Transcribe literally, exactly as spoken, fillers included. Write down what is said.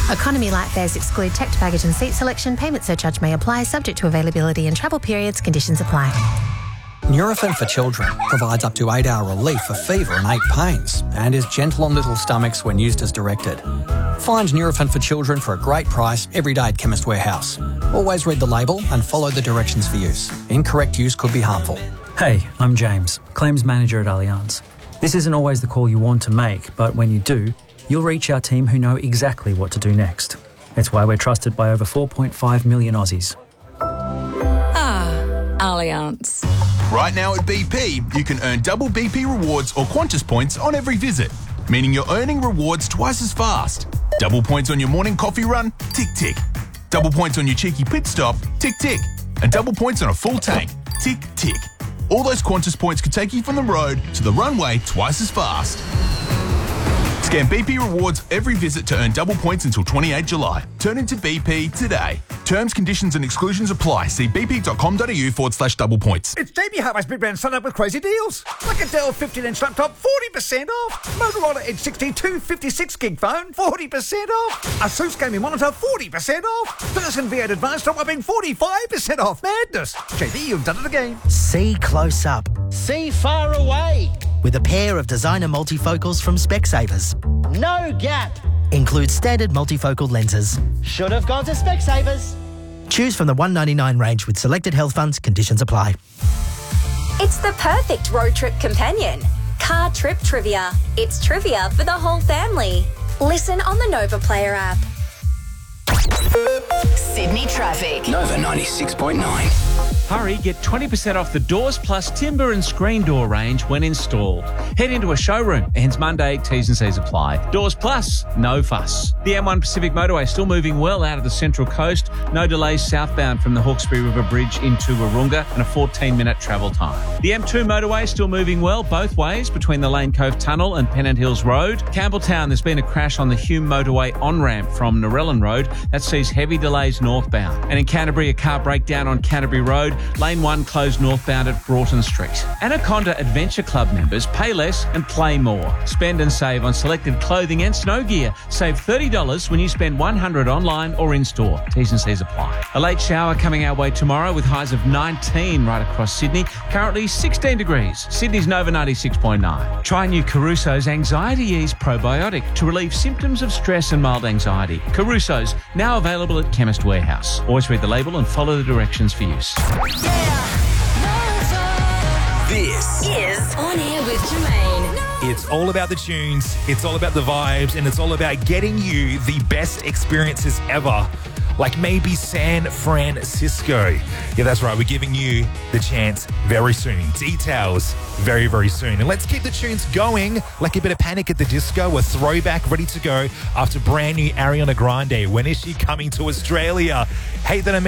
Economy light fares exclude checked baggage and seat selection. Payment surcharge may apply, subject to availability and travel periods. Conditions apply. Nurofen for Children provides up to eight hour relief for fever and ache pains and is gentle on little stomachs when used as directed. Find Nurofen for Children for a great price every day at Chemist Warehouse. Always read the label and follow the directions for use. Incorrect use could be harmful. Hey, I'm James, Claims Manager at Allianz. This isn't always the call you want to make, but when you do, you'll reach our team who know exactly what to do next. It's why we're trusted by over four point five million Aussies. Ah, Allianz. Right now at B P, you can earn double B P rewards or Qantas points on every visit, meaning you're earning rewards twice as fast. Double points on your morning coffee run? Tick, tick. Double points on your cheeky pit stop? Tick, tick. And double points on a full tank? Tick, tick. All those Qantas points could take you from the road to the runway twice as fast. Scan B P rewards every visit to earn double points until twenty-eighth of July. Turn into B P today. Terms, conditions and exclusions apply. See bp.com.au forward slash double points. It's Davey Hartway's Big Brand Sun Up with crazy deals. Like a Dell fifteen inch laptop, forty percent off. Motorola Edge sixty-two fifty-six gig phone, forty percent off. Asus gaming monitor, forty percent off. Person V eight Advanced top whopping forty-five percent off. Madness. J D, you've done it again. See close up. See far away. With a pair of designer multifocals from Specsavers. No gap. Includes standard multifocal lenses. Should have gone to Specsavers. Choose from the one ninety-nine range with selected health funds. Conditions apply. It's the perfect road trip companion. Car Trip Trivia. It's trivia for the whole family. Listen on the Nova Player app. Sydney traffic. Nova ninety-six point nine. Hurry, get twenty percent off the Doors Plus timber and screen door range when installed. Head into a showroom. Ends Monday. T's and C's apply. Doors Plus, no fuss. The M one Pacific Motorway still moving well out of the Central Coast. No delays southbound from the Hawkesbury River Bridge into Wahroonga and a fourteen minute travel time. The M two Motorway still moving well both ways between the Lane Cove Tunnel and Pennant Hills Road. Campbelltown, there's been a crash on the Hume Motorway on-ramp from Narellan Road. That sees heavy delays northbound. And in Canterbury, a car breakdown on Canterbury Road. Lane one closed northbound at Broughton Street. Anaconda Adventure Club members pay less and play more. Spend and save on selected clothing and snow gear. Save thirty dollars when you spend one hundred dollars online or in-store. T's and C's apply. A late shower coming our way tomorrow with highs of nineteen right across Sydney. Currently sixteen degrees. Sydney's Nova ninety-six point nine. Try new Caruso's Anxiety Ease Probiotic to relieve symptoms of stress and mild anxiety. Caruso's, now available at Chemist Warehouse. Always read the label and follow the directions for use. This is On Air with Jermaine. It's all about the tunes, it's all about the vibes, and it's all about getting you the best experiences ever. Like maybe San Francisco. Yeah, that's right. We're giving you the chance very soon. Details very, very soon. And let's keep the tunes going like a bit of Panic at the Disco, a throwback ready to go after brand new Ariana Grande. When is she coming to Australia? Hate That I Met